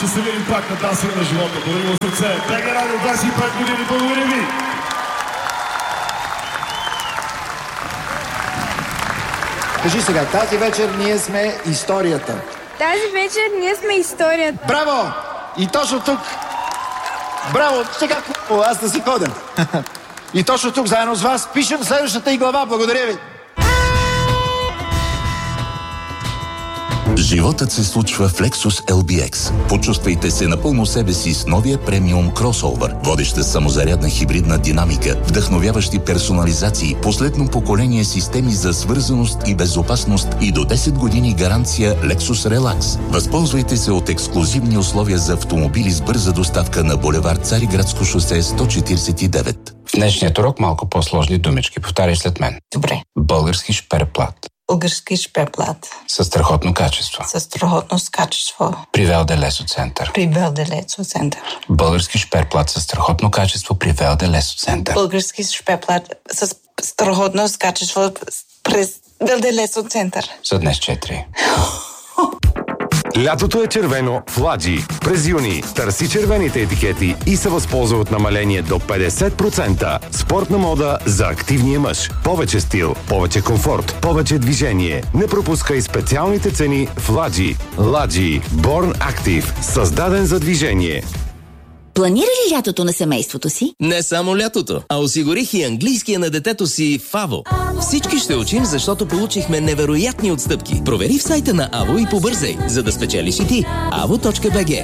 Ще се видим пак на Тасване на живота. Благодаря сърце. БГ Радио 25 години. Благодаря ви. Кажи сега, тази вечер ние сме историята. Тази вечер ние сме историята. Браво! И точно тук. Браво! Сега аз да си ходя. И точно тук, заедно с вас, пишем следващата и глава. Благодаря ви. Животът се случва в Lexus LBX. Почувствайте се напълно себе си с новия премиум кросовър. Водеща самозарядна хибридна динамика, вдъхновяващи персонализации, последно поколение системи за свързаност и безопасност и до 10 години гаранция Lexus Relax. Възползвайте се от ексклузивни условия за автомобили с бърза доставка на булевард Цариградско шосе 149. В днешният урок малко по-сложни думички. Повтаряй след мен. Добре. Български шперплат. Български шперплат. Със страхотно качество. Със страхотно качество. При Велде Лесо Център. При Велде Лесо Център. Български шперплат със страхотно качество при Велде Лесо Център. Български шперплат с страхотно качество през Велде Лесо Център. За днес 4. Лятото е червено в Ладжи. През юни търси червените етикети и се възползва от намаление до 50%. Спортна мода за активния мъж. Повече стил, повече комфорт, повече движение. Не пропускай специалните цени в Ладжи. Ладжи. Born Active. Създаден за движение. Планира ли лятото на семейството си? Не само лятото, а осигурих и английския на детето си в АВО. Всички ще учим, защото получихме невероятни отстъпки. Провери в сайта на АВО и побързай, за да спечелиш и ти. avo.bg.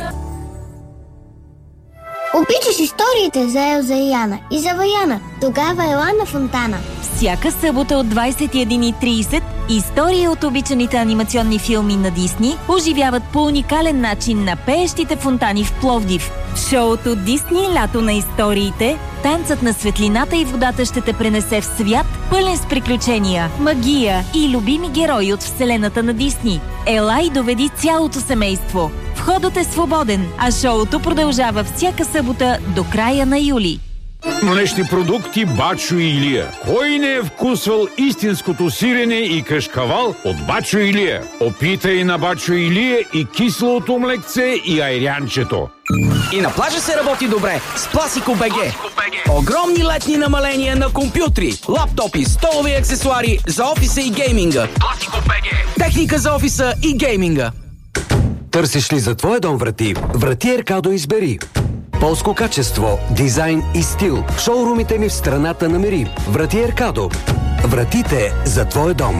Обичаш историите за Елза и Яна и за Ваяна. Тогава ела на Фонтана. Всяка събота от 21:30 истории от обичаните анимационни филми на Дисни оживяват по уникален начин на пеещите фонтани в Пловдив. В шоуто Дисни лято на историите, танцът на светлината и водата ще те пренесе в свят, пълен с приключения, магия и любими герои от вселената на Дисни. Ела и доведи цялото семейство. Входът е свободен, а шоуто продължава всяка събота до края на юли. Млечни продукти Бачо и Илия. Кой не е вкусвал истинското сирене и кашкавал от Бачо и Илия? Опитай на Бачо и Илия и киселото млекце и айрянчето. И на плажа се работи добре с Пласико БГ. Огромни летни намаления на компютри, лаптопи, столови аксесуари за офиса и гейминга. Пласико БГ. Техника за офиса и гейминга. Търсиш ли за твоя дом врати? Врати Еркадо избери. Полско качество, дизайн и стил. Шоурумите ни в страната намери. Врати Еркадо. Вратите за твоя дом.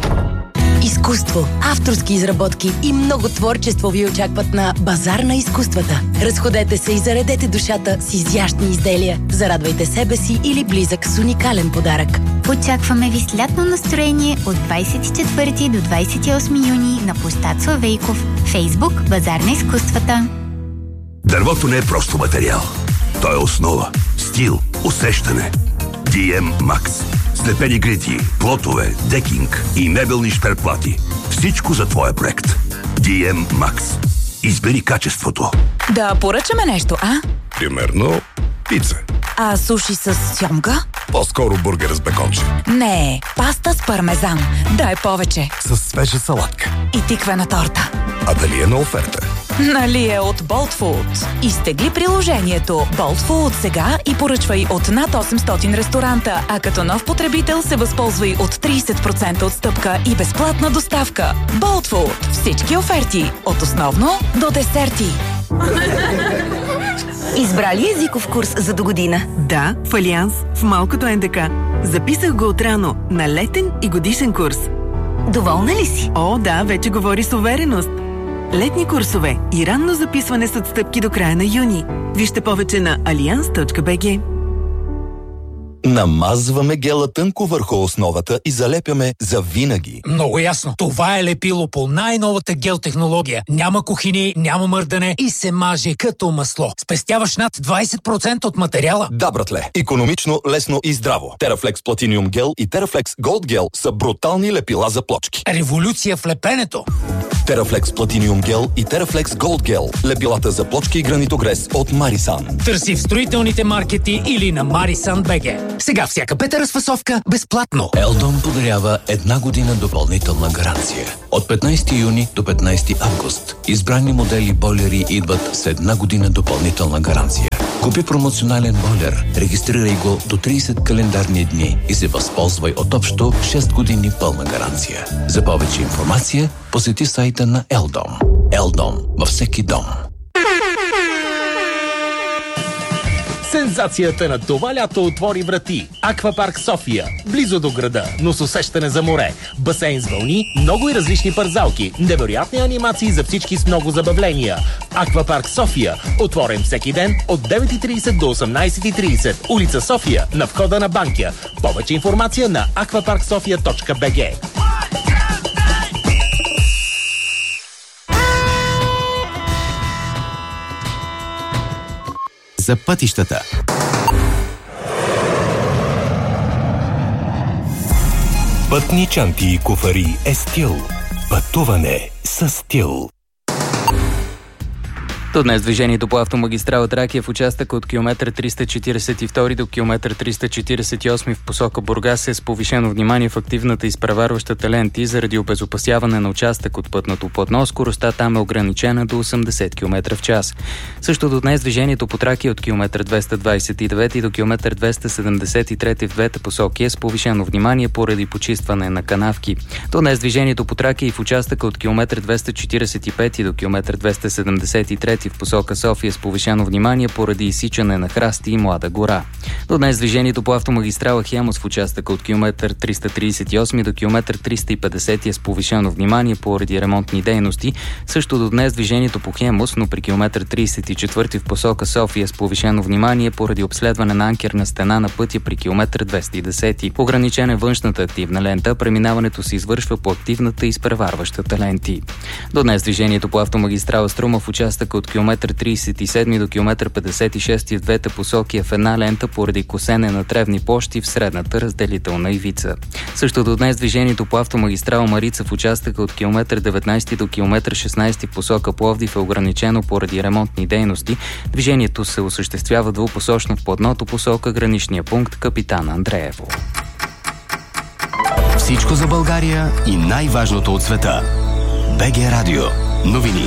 Изкуство, авторски изработки и много творчество ви очакват на Базар на изкуствата. Разходете се и заредете душата с изящни изделия. Зарадвайте себе си или близък с уникален подарък. Очакваме ви с лятно настроение от 24 до 28 юни на площад Славейков. Фейсбук Базар на изкуствата. Дървото не е просто материал. То е основа, стил, усещане. DM Max. Слепени греди, плотове, декинг и мебелни шперплати. Всичко за твоя проект. DM Max. Избери качеството. Да поръчаме нещо, а? Примерно пица. А суши с сьомга? По-скоро бургер с беконче. Не, паста с пармезан. Дай повече. С свежа салатка. И тиквена торта. А дали е на оферта? Нали е от Bolt Food. Изтегли приложението Bolt Food сега и поръчвай от над 800 ресторанта, а като нов потребител се възползвай от 30% отстъпка и безплатна доставка. Bolt Food. Всички оферти. От основно до десерти. Избрали езиков курс за догодина? Да, в Алианс, в малкото НДК. Записах го отрано на летен и годишен курс. Доволна ли си? О, да, вече говори с увереност. Летни курсове и ранно записване с отстъпки до края на юни. Вижте повече на allianz.bg. Намазваме гела тънко върху основата и залепяме за винаги. Много ясно. Това е лепило по най-новата гел технология. Няма кухини, няма мърдане и се маже като масло. Спестяваш над 20% от материала. Да, братле. Икономично, лесно и здраво. Терафлекс Platinum Gel и Терафлекс Gold Gel са брутални лепила за плочки. Революция в лепенето. Терафлекс Платиниум гел и Терафлекс Голд гел. Лепилата за плочки и гранитогрес от Марисан. Търси в строителните маркети или на Марисан БГ. Сега всяка пета разфасовка безплатно. Елдон подарява 1 година допълнителна гаранция. От 15 юни до 15 август. Избрани модели бойлери идват с 1 година допълнителна гаранция. Купи промоционален бойлер, регистрирай го до 30 календарни дни и се възползвай от общо 6 години пълна гаранция. За повече информация посети сайта на Елдом. Елдом във всеки дом. Сензацията на това лято отвори врати. Аквапарк София. Близо до града, но с усещане за море. Басейн с вълни, много и различни парзалки. Невероятни анимации за всички с много забавления. Аквапарк София. Отворен всеки ден от 9:30 до 18:30. Улица София, на входа на Банкя. Повече информация на aquaparksofia.bg. За пътищата. Пътни чанти и куфари е стил. Пътуване с стил. До днес движението по автомагистрала Тракия в участъка от километър 342 до километър 348 в посока Бургас е с повишено внимание в активната изпреварващата ленти заради обезопасяване на участък от пътното платно. Скоростта там е ограничена до 80 км в час. Също до днес движението по Тракия от километър 229 до километър 273 в двете посоки е с повишено внимание поради почистване на канавки. До днес движението по Тракия и в участъка от километър 245 до километър 273 в посока София с повишено внимание поради изсичане на храсти и млада гора. До днес движението по автомагистрала Хемус в участъка от километър 338 до километър 350 е с повишено внимание поради ремонтни дейности. Също до днес движението по Хемус, но при километър 34 в посока София с повишено внимание поради обследване на анкерна стена на пътя при километър 210. Ограничена е външната активна лента, преминаването се извършва по активната и изпреварващата ленти. До днес движението по автомагистрала Струма в участъка от километър 37 до километър 56 в двете посоки е в една лента поради косене на тревни площи в средната разделителна ивица. Също до днес движението по автомагистрала Марица в участъка от километър 19 до километър 16 в посока Пловдив е ограничено поради ремонтни дейности. Движението се осъществява двупосочно в платното посока граничния пункт Капитан Андреево. Всичко за България и най-важното от света. БГ Радио. Новини.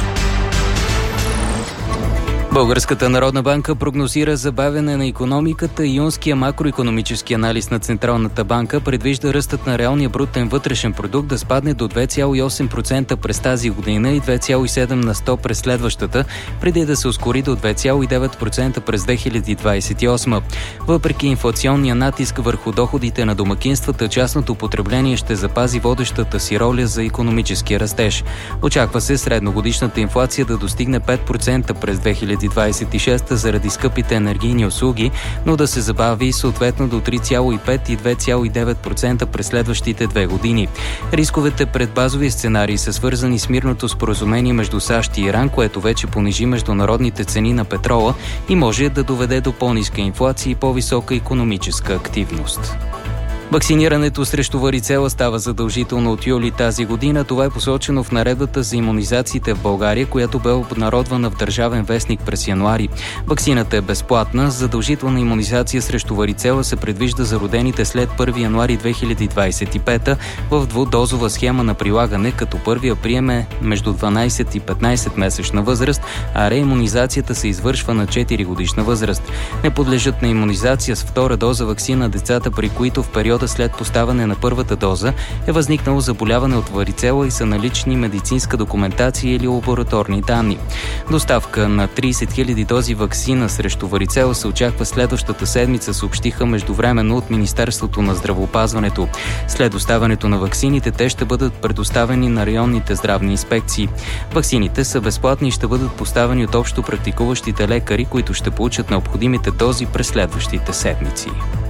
Българската народна банка прогнозира забавяне на икономиката и юнския макроикономически анализ на Централната банка предвижда ръстът на реалния брутен вътрешен продукт да спадне до 2,8% през тази година и 2,7% през следващата, преди да се ускори до 2,9% през 2028. Въпреки инфлационния натиск върху доходите на домакинствата, частното потребление ще запази водещата си роля за икономическия растеж. Очаква се средногодишната инфлация да достигне 5% през 2026 заради скъпите енергийни услуги, но да се забави съответно до 3,5 и 2,9% през следващите 2 години. Рисковете пред базови сценарии са свързани с мирното споразумение между САЩ и Иран, което вече понижи международните цени на петрола и може да доведе до по-ниска инфлация и по-висока икономическа активност. Вакцинирането срещу варицела става задължително от юли тази година. Това е посочено в наредбата за имунизациите в България, която бе обнародвана в Държавен вестник през януари. Ваксината е безплатна. Задължителна имунизация срещу варицела се предвижда за родените след 1 януари 2025 в двудозова схема на прилагане, като първия прием е между 12 и 15 месечна възраст, а реимунизацията се извършва на 4 годишна възраст. Не подлежат на имунизация с втора доза ваксина децата, при които в периода след поставане на първата доза е възникнало заболяване от варицела и са налични медицинска документация или лабораторни данни. Доставка на 30 000 дози ваксина срещу варицела се очаква следващата седмица, съобщиха междувременно от Министерството на здравеопазването. След доставянето на ваксините, те ще бъдат предоставени на районните здравни инспекции. Ваксините са безплатни и ще бъдат поставени от общо практикуващите лекари, които ще получат необходимите дози през следващите седмици.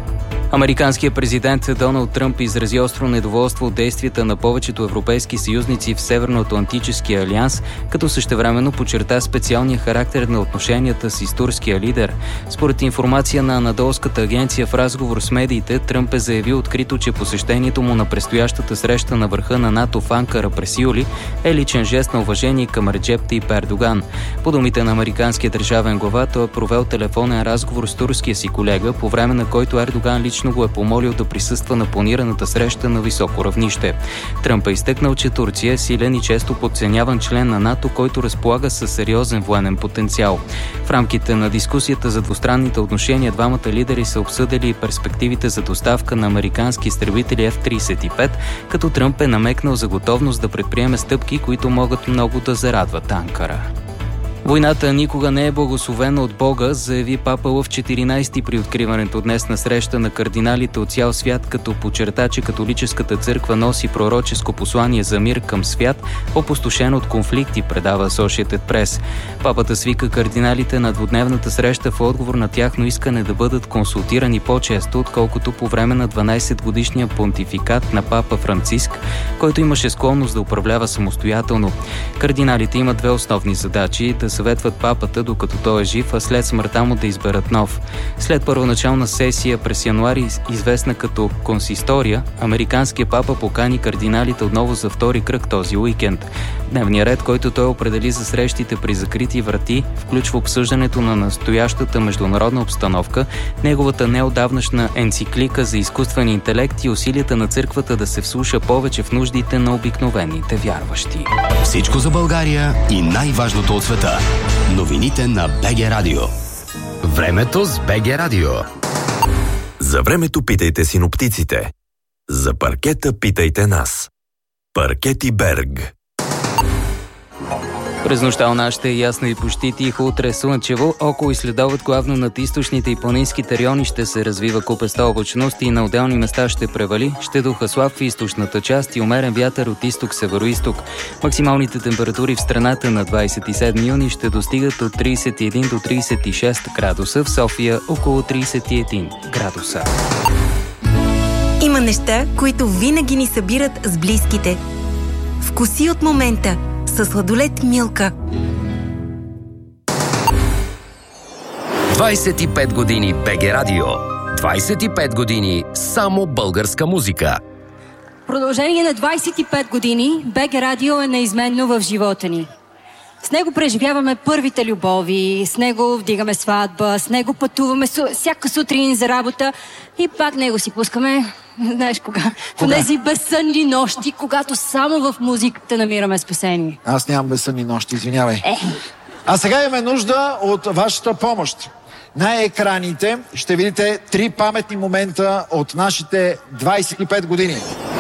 Американският президент Доналд Тръмп изрази остро недоволство от действията на повечето европейски съюзници в Северноатлантическия алианс, като същевременно подчерта специалния характер на отношенията си с турския лидер. Според информация на Анадолската агенция, в разговор с медиите, Тръмп е заявил открито, че посещението му на предстоящата среща на върха на НАТО в Анкара през юли е личен жест на уважение към Реджеп Тайип Ердоган. По думите на американския държавен глава, той е провел телефонен разговор с турския си колега, по време на който Ердоган лично го е помолил да присъства на планираната среща на високо равнище. Тръмп е изтъкнал, че Турция е силен и често подценяван член на НАТО, който разполага със сериозен военен потенциал. В рамките на дискусията за двустранните отношения двамата лидери са обсъдили и перспективите за доставка на американски изтребители F-35, като Тръмп е намекнал за готовност да предприеме стъпки, които могат много да зарадват Анкара. Войната никога не е благословена от Бога, заяви папа Лъв 14 при откриването днес на среща на кардиналите от цял свят, като подчерта, че католическата църква носи пророческо послание за мир към свят, опустошен от конфликти, предава Associated Press. Папата свика кардиналите на двудневната среща в отговор на тяхно искане да бъдат консултирани по-често, отколкото по време на 12-годишния понтификат на папа Франциск, който имаше склонност да управлява самостоятелно. Кардиналите имат две основни задачи: да съветват папата, докато той е жив, а след смъртта му да изберат нов. След първоначална сесия през януари, известна като консистория, американският папа покани кардиналите отново за втори кръг този уикенд. Дневният ред, който той определи за срещите при закрити врати, включва обсъждането на настоящата международна обстановка, неговата неотдавнашна енциклика за изкуствен интелект и усилията на църквата да се вслуша повече в нуждите на обикновените вярващи. Всичко за България и най-важното от света. Новините на БГ Радио. Времето с БГ Радио. За времето питайте синоптиците. За паркета питайте нас. Паркети Берг. През нощта у нас ще е ясно и почти тихо, утре слънчево. Около и следобед главно над източните и планинските райони ще се развива купеста облачност и на отделни места ще превали. Ще духа слаб в източната част и умерен вятър от изток-североизток. Максималните температури в страната на 27 юни ще достигат от 31 до 36 градуса, в София около 31 градуса. Има неща, които винаги ни събират с близките. Вкуси от момента със сладолед Милка. 25 години БГ Радио. 25 години само българска музика. В продължение на 25 години БГ Радио е неизменно в живота ни. С него преживяваме първите любови, с него вдигаме сватба, с него пътуваме всяка сутрин за работа и пак него си пускаме, знаеш кога? В тези безсънни нощи, когато само в музиката намираме спасение. Аз нямам безсънни нощи, извинявай. А сега имаме нужда от вашата помощ. На екраните ще видите 3 паметни момента от нашите 25 години.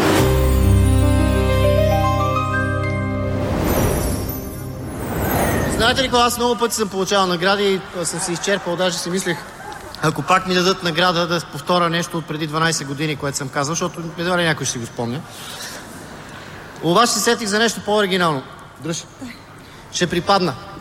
Знаете ли, аз много пъти съм получавал награди и съм се изчерпал, даже си мислех, ако пак ми дадат награда, да повторя нещо от преди 12 години, което съм казал, защото едва ли някой ще си го спомня. Обаче се сетих за нещо по-оригинално. Дръж. Ще припадна.